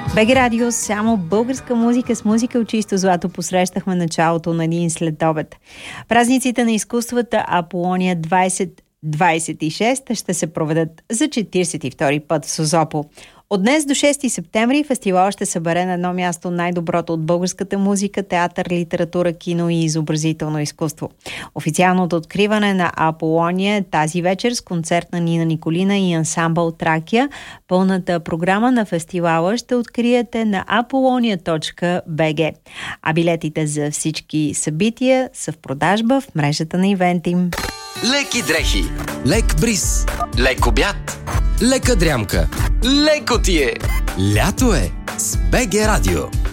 БГ Радио, само българска музика с музика от чисто злато посрещахме началото на един следобед. Празниците на изкуствата Аполония 2026 ще се проведат за 42-и път в Созопол. От днес до 6 септември фестивал ще събере на едно място най-доброто от българската музика, театър, литература, кино и изобразително изкуство. Официалното откриване на Аполония е тази вечер с концерт на Нина Николина и ансамбъл Тракия. Пълната програма на фестивала ще откриете на apollonia.bg. А билетите за всички събития са в продажба в мрежата на ивенти. Леки дрехи, лек бриз, лек обяд, лека дрямка, леко ти е. Лято е с БГ Радио.